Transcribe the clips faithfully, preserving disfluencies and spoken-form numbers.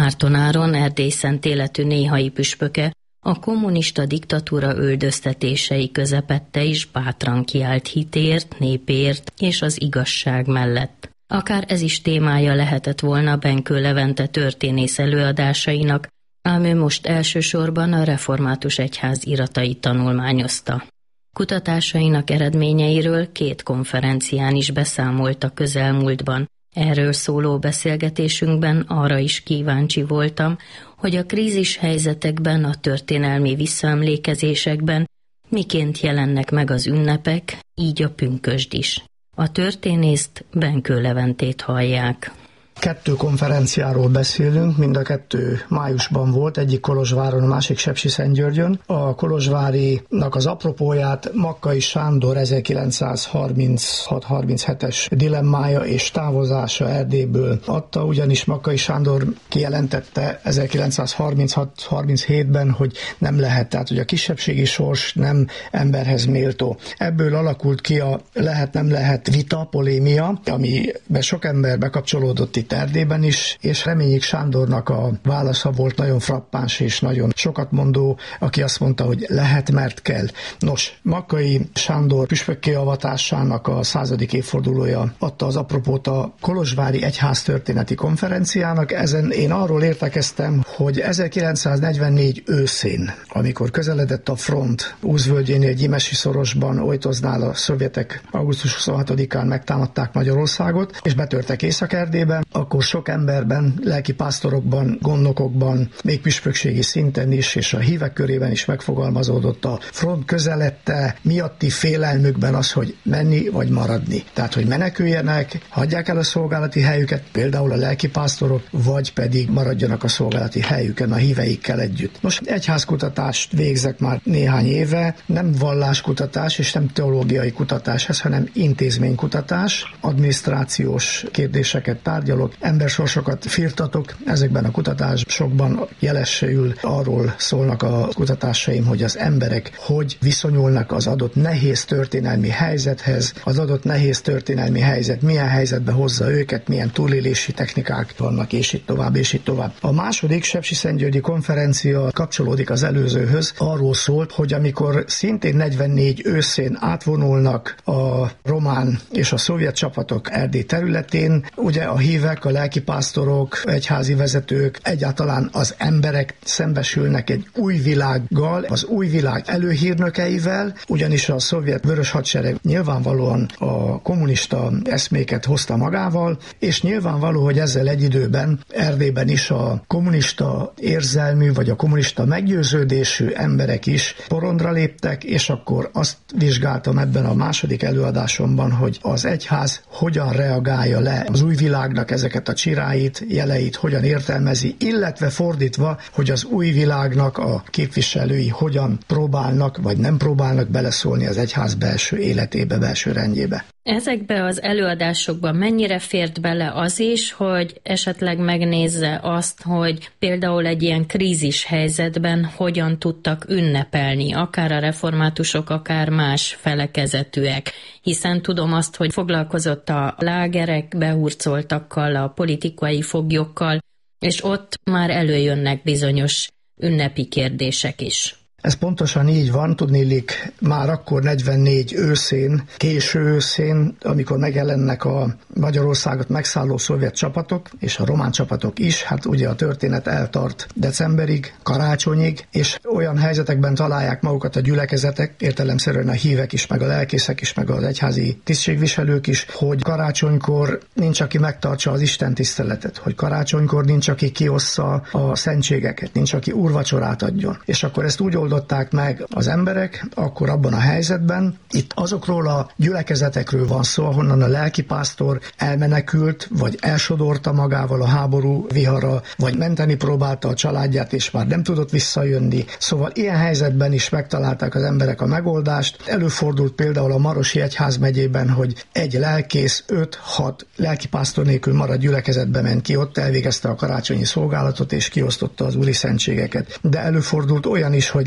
Márton Erdély szent életű néhai püspöke a kommunista diktatúra üldöztetései közepette is bátran kiállt hitért, népért és az igazság mellett. Akár ez is témája lehetett volna Benkő Levente történész előadásainak, ám ő most elsősorban a református egyház iratait tanulmányozta. Kutatásainak eredményeiről két konferencián is beszámolt a közelmúltban. Erről szóló beszélgetésünkben arra is kíváncsi voltam, hogy a krízis helyzetekben, a történelmi visszaemlékezésekben miként jelennek meg az ünnepek, így a pünkösd is. A történészt, Benkő Leventét hallják. Kettő konferenciáról beszélünk, mind a kettő májusban volt, egyik Kolozsváron, a másik Sepsiszentgyörgyön. A kolozsvárinak az apropóját Makkai Sándor ezerkilencszázharminchat harminchetes dilemmája és távozása Erdélyből adta, ugyanis Makkai Sándor kijelentette ezerkilencszázharminchat harminchétben, hogy nem lehet, tehát hogy a kisebbségi sors nem emberhez méltó. Ebből alakult ki a lehet-nem lehet vita, polémia, amiben sok ember bekapcsolódott itt Erdélyben is, és Reményik Sándornak a válasza volt nagyon frappáns és nagyon sokat mondó, aki azt mondta, hogy lehet, mert kell. Nos, Makkai Sándor püspökké avatásának a századik évfordulója adta az apropót a Kolozsvári Egyháztörténeti Konferenciának. Ezen én arról értekeztem, hogy ezerkilencszáznegyvennégy őszén, amikor közeledett a front Úszvölgyénél, Gyimesi szorosban, Ojtoznál a szovjetek augusztus huszonhatodikán megtámadták Magyarországot, és betörtek Észak-Erdélyben, akkor sok emberben, lelkipásztorokban, gondnokokban, még püspökségi szinten is, és a hívek körében is megfogalmazódott a front közelette miatti félelmükben az, hogy menni vagy maradni. Tehát, hogy meneküljenek, hagyják el a szolgálati helyüket, például a lelkipásztorok, vagy pedig maradjanak a szolgálati helyüken a híveikkel együtt. Most egyházkutatást végzek már néhány éve, nem valláskutatás és nem teológiai kutatás ez, hanem intézménykutatás, adminisztrációs kérdéseket tárgyalok, embersorsokat firtatok, ezekben a kutatásokban jelesül arról szólnak a kutatásaim, hogy az emberek hogy viszonyulnak az adott nehéz történelmi helyzethez, az adott nehéz történelmi helyzet milyen helyzetbe hozza őket, milyen túlélési technikák vannak, és itt tovább, és itt tovább. A második Sepsiszentgyörgyi konferencia kapcsolódik az előzőhöz, arról szólt, hogy amikor szintén negyvennégy őszén átvonulnak a román és a szovjet csapatok Erdély területén, ugye a hívek, a lelkipásztorok, egyházi vezetők, egyáltalán az emberek szembesülnek egy új világgal, az új világ előhírnökeivel, ugyanis a szovjet vörös hadsereg nyilvánvalóan a kommunista eszméket hozta magával, és nyilvánvaló, hogy ezzel egy időben Erdélyben is a kommunista érzelmű, vagy a kommunista meggyőződésű emberek is porondra léptek, és akkor azt vizsgáltam ebben a második előadásomban, hogy az egyház hogyan reagálja le az új világnak ezeket a csiráit, jeleit, hogyan értelmezi, illetve fordítva, hogy az új világnak a képviselői hogyan próbálnak, vagy nem próbálnak beleszólni az egyház belső életébe, belső rendjébe. Ezekbe az előadásokban mennyire fért bele az is, hogy esetleg megnézze azt, hogy például egy ilyen krízis helyzetben hogyan tudtak ünnepelni, akár a reformátusok, akár más felekezetűek, hiszen tudom azt, hogy foglalkozott a lágerek behurcoltakkal, a politikai foglyokkal, és ott már előjönnek bizonyos ünnepi kérdések is. Ez pontosan így van, tudniillik már akkor negyvennégy őszén, késő őszén, amikor megjelennek a Magyarországot megszálló szovjet csapatok, és a román csapatok is, hát ugye a történet eltart decemberig, karácsonyig, és olyan helyzetekben találják magukat a gyülekezetek, értelemszerűen a hívek is, meg a lelkészek is, meg az egyházi tisztségviselők is, hogy karácsonykor nincs, aki megtartsa az Isten tiszteletet, hogy karácsonykor nincs, aki kiossza a szentségeket, nincs, aki úrvacsorát adjon. És akkor ezt úgy oldották meg az emberek, akkor abban a helyzetben, itt azokról a gyülekezetekről van szó, ahonnan a lelkipásztor elmenekült, vagy elsodorta magával a háború vihara, vagy menteni próbálta a családját, és már nem tudott visszajönni. Szóval ilyen helyzetben is megtalálták az emberek a megoldást. Előfordult például a Marosi egyházmegyében, hogy egy lelkész öt-hat lelkipásztor nélkül maradt gyülekezetbe ment ki, ott elvégezte a karácsonyi szolgálatot, és kiosztotta az úri szentségeket. De előfordult olyan is, hogy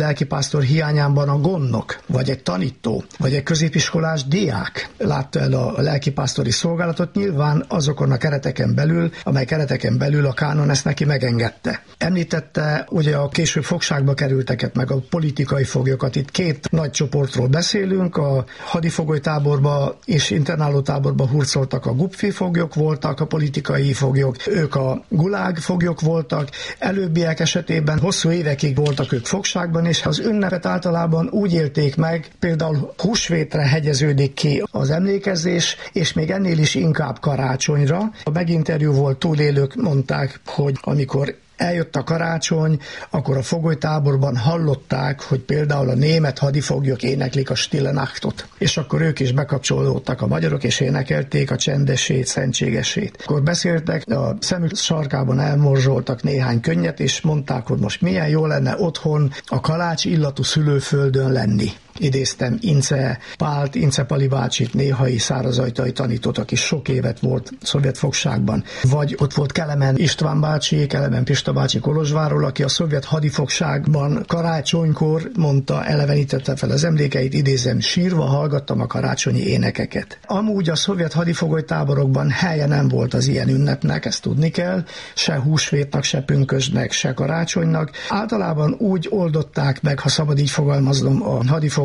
lelkipásztor hiányában a gondnok, vagy egy tanító, vagy egy középiskolás diák látta el a lelkipásztori szolgálatot, nyilván azokon a kereteken belül, amely kereteken belül a kánon ezt neki megengedte. Említette ugye a később fogságba kerülteket, meg a politikai foglyokat. Itt két nagy csoportról beszélünk, a hadifogolytáborba és internálótáborba hurcoltak a gupfi foglyok voltak, a politikai foglyok, ők a gulág foglyok voltak, előbbiek esetében hosszú évekig voltak ők fogságban, és az ünnepet általában úgy élték meg, például húsvétre hegyeződik ki az emlékezés, és még ennél is inkább karácsonyra. A meginterjú volt túlélők mondták, hogy amikor eljött a karácsony, akkor a fogolytáborban hallották, hogy például a német hadifoglyok éneklik a Stille Nachtot. És akkor ők is bekapcsolódtak a magyarok, és énekelték a csendesét, szentségesét. Akkor beszéltek, a szemük sarkában elmorzsoltak néhány könnyet, és mondták, hogy most milyen jó lenne otthon a kalács illatú szülőföldön lenni. Idéztem Ince Pált, Ince Pali bácsit, néhai szárazajtai tanítót, aki sok évet volt szovjet fogságban. Vagy ott volt Kelemen István bácsi, Kelemen Pista bácsi Kolozsvárról, aki a szovjet hadifogságban karácsonykor mondta, elevenítette fel az emlékeit, idézem, sírva hallgattam a karácsonyi énekeket. Amúgy a szovjet hadifogolytáborokban helye nem volt az ilyen ünnepnek, ezt tudni kell, se húsvétnak, se pünkösdnek, se karácsonynak. Általában úgy oldották meg, ha szabad így fogalmaznom, a hadifoglyok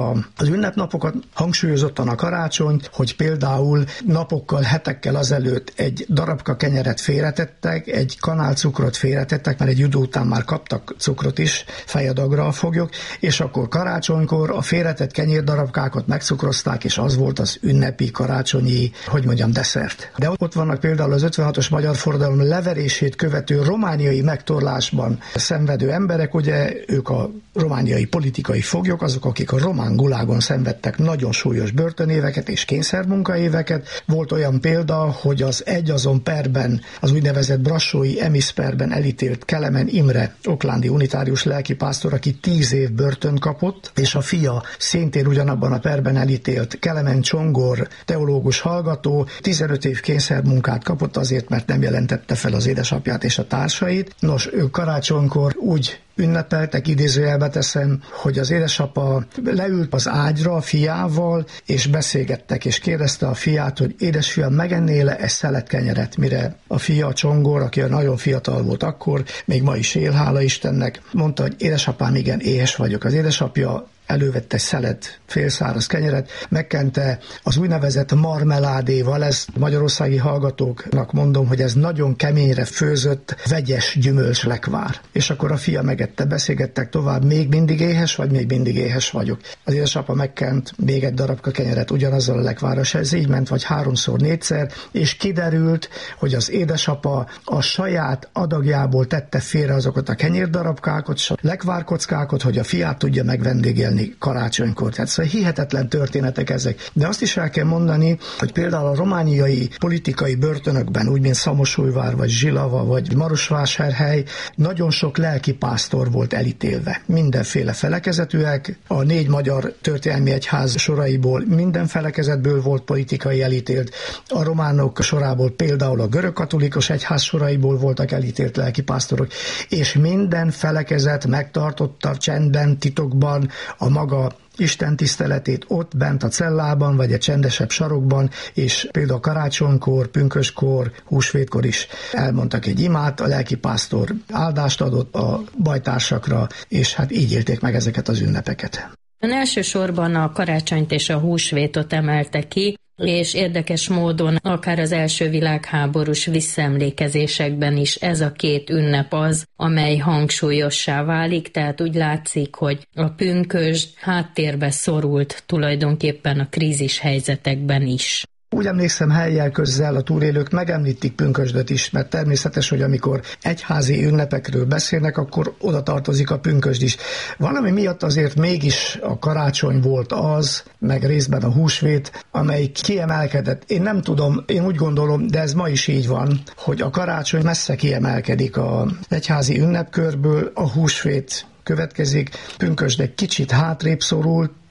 az ünnepnapokat, hangsúlyozottan a karácsonyt, hogy például napokkal, hetekkel azelőtt egy darabka kenyeret félretettek, egy kanál cukrot félretettek, mert egy idő után már kaptak cukrot is fejadagra a foglyok, és akkor karácsonykor a félretett kenyérdarabkákat megcukrozták, és az volt az ünnepi karácsonyi, hogy mondjam, desszert. De ott vannak például az ötvenhatos magyar forradalom leverését követő romániai megtorlásban szenvedő emberek, ugye ők a romániai politikai foglyok, azok, akik a román gulágon szenvedtek nagyon súlyos börtönéveket és kényszermunkaéveket. Volt olyan példa, hogy az egyazon perben, az úgynevezett brassói Emis perben elítélt Kelemen Imre, oklándi unitárius lelkipásztor, aki tíz év börtönt kapott, és a fia szintén ugyanabban a perben elítélt Kelemen Csongor, teológus hallgató, tizenöt év kényszermunkát kapott azért, mert nem jelentette fel az édesapját és a társait. Nos, ők karácsonykor úgy ünnepeltek, idézőjelbe teszem, hogy az édesapa leült az ágyra a fiával, és beszélgettek, és kérdezte a fiát, hogy édesfiam, megennél-e egy szelet kenyeret, mire a fia, a Csongor, aki nagyon fiatal volt akkor, még ma is él, hála Istennek, mondta, hogy édesapám, igen, éhes vagyok. Az édesapja elővette egy szelet félszáraz kenyeret, megkente az úgynevezett marmeládéval, ezt magyarországi hallgatóknak mondom, hogy ez nagyon keményre főzött, vegyes gyümölcslekvár. És akkor a fia megette, beszélgettek tovább, még mindig éhes vagy, még mindig éhes vagyok. Az édesapa megkent még egy darabka kenyeret ugyanazzal a lekvárral, se ez így ment, vagy háromszor, négyszer, és kiderült, hogy az édesapa a saját adagjából tette félre azokat a kenyérdarabkákat, és a lekvárkockákat, hogy a fiát tudja megvendégelni karácsonykor. Tehát szóval hihetetlen történetek ezek. De azt is el kell mondani, hogy például a romániai politikai börtönökben, úgy mint Szamosújvár, vagy Zsilava, vagy Marosvásárhely, nagyon sok lelkipásztor volt elítélve. Mindenféle felekezetűek, a négy magyar történelmi egyház soraiból minden felekezetből volt politikai elítélt. A románok sorából például a görögkatolikus egyház soraiból voltak elítélt lelkipásztorok, és minden felekezet megtartotta csendben, titokban a maga Isten tiszteletét ott bent a cellában, vagy egy csendesebb sarokban, és például karácsonykor, pünköskor, húsvétkor is elmondtak egy imát, a lelkipásztor áldást adott a bajtársakra, és hát így élték meg ezeket az ünnepeket. Ön elsősorban a karácsonyt és a húsvétot emelte ki, és érdekes módon akár az első világháborús visszaemlékezésekben is ez a két ünnep az, amely hangsúlyossá válik, tehát úgy látszik, hogy a pünkösd háttérbe szorult tulajdonképpen a krízis helyzetekben is. Úgy emlékszem, helyjel közzel a túlélők megemlítik pünkösdöt is, mert természetes, hogy amikor egyházi ünnepekről beszélnek, akkor oda tartozik a pünkösd is. Valami miatt azért mégis a karácsony volt az, meg részben a húsvét, amely kiemelkedett. Én nem tudom, én úgy gondolom, de ez ma is így van, hogy a karácsony messze kiemelkedik az egyházi ünnepkörből, a húsvét következik, pünkösd egy kicsit hátrébb szorult,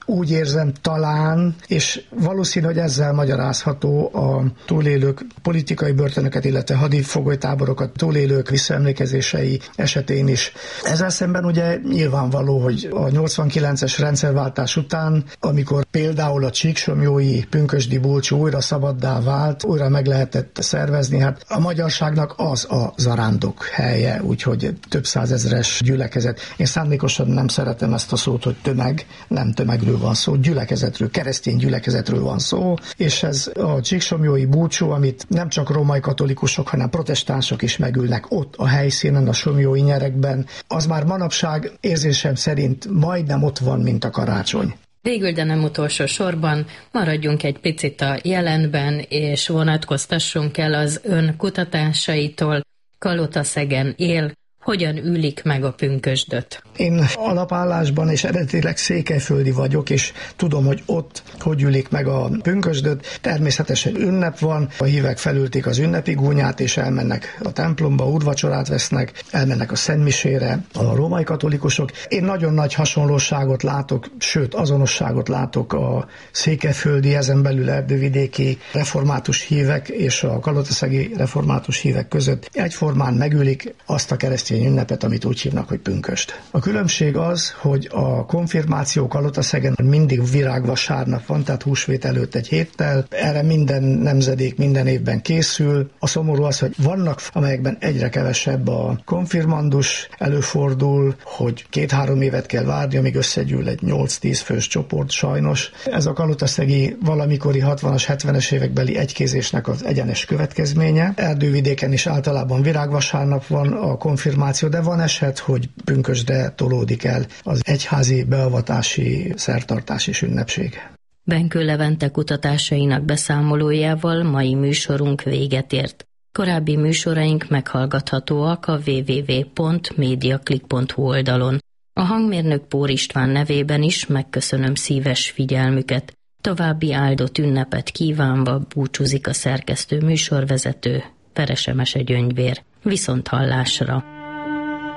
Úgy érzem talán, és valószínű, hogy ezzel magyarázható a túlélők politikai börtönöket, illetve hadifogolytáborokat túlélők visszaemlékezései esetén is. Ezzel szemben ugye nyilvánvaló, hogy a nyolcvankilences rendszerváltás után, amikor például a csíksomlyói pünkösdi búcsú újra szabaddá vált, újra meg lehetett szervezni, hát a magyarságnak az a zarándok helye, úgyhogy több százezres gyülekezet. Én szándékosan nem szeretem ezt a szót, hogy tömeg, nem tömegről van szó, gyülekezetről, keresztény gyülekezetről van szó, és ez a csíksomlyói búcsú, amit nem csak római katolikusok, hanem protestánsok is megülnek ott a helyszínen, a somlyói nyerekben, az már manapság érzésem szerint majdnem ott van, mint a karácsony. Végül, de nem utolsó sorban, maradjunk egy picit a jelenben, és vonatkoztassunk el az ön kutatásaitól. Kalotaszegen él, hogyan ülik meg a pünkösdöt? Én alapállásban és eredetileg székelyföldi vagyok, és tudom, hogy ott hogy ülik meg a pünkösdöt. Természetesen ünnep van, a hívek felülték az ünnepi gúnyát, és elmennek a templomba, úrvacsorát vesznek, elmennek a szentmisére a római katolikusok. Én nagyon nagy hasonlóságot látok, sőt azonosságot látok a székelyföldi, ezen belül erdővidéki református hívek és a kalotaszegi református hívek között. Egyformán megülik azt a keresztény ünnepet, amit úgy hívnak, hogy pünkösd. A különbség az, hogy a konfirmáció Kalotaszegen mindig virágvasárnap van, tehát húsvét előtt egy héttel. Erre minden nemzedék minden évben készül. A szomorú az, hogy vannak, amelyekben egyre kevesebb a konfirmandus, előfordul, hogy két-három évet kell várni, amíg összegyűl egy nyolc-tíz fős csoport, sajnos. Ez a kalotaszegi valamikori hatvanas, hetvenes évekbeli egykézésnek az egyenes következménye. Erdővidéken is általában virágvasárnap van a konfirmáció, de van eset, hogy pünkösdre tolódik el az egyházi beavatási szertartás és ünnepség. Benkő Levente kutatásainak beszámolójával mai műsorunk véget ért. Korábbi műsoraink meghallgathatóak a double-u double-u double-u pont mediaclick pont hu oldalon. A hangmérnök Pór István nevében is megköszönöm szíves figyelmüket. További áldott ünnepet kívánva búcsúzik a szerkesztő műsorvezető, Veresemese Gyöngyvér. Viszont hallásra!